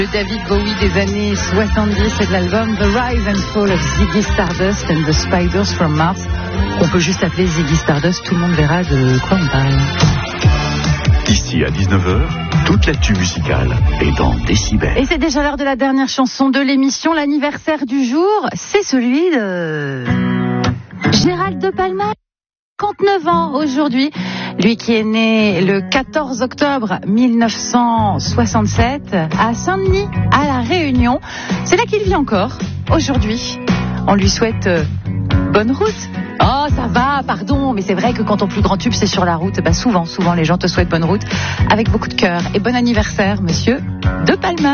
Le David Bowie des années 70 et de l'album The Rise and Fall of Ziggy Stardust and the Spiders from Mars. On peut juste appeler Ziggy Stardust, tout le monde verra de quoi on parle. Ici à 19h, toute l'actu musicale est dans Décibel. Et c'est déjà l'heure de la dernière chanson de l'émission. L'anniversaire du jour, c'est celui de Gérald de Palma, 59 ans aujourd'hui. Lui qui est né le 14 octobre 1967 à Saint-Denis, à La Réunion. C'est là qu'il vit encore aujourd'hui. On lui souhaite bonne route. Oh, ça va, pardon, mais c'est vrai que quand ton plus grand tube c'est sur la route, souvent les gens te souhaitent bonne route avec beaucoup de cœur. Et bon anniversaire, monsieur de Palma.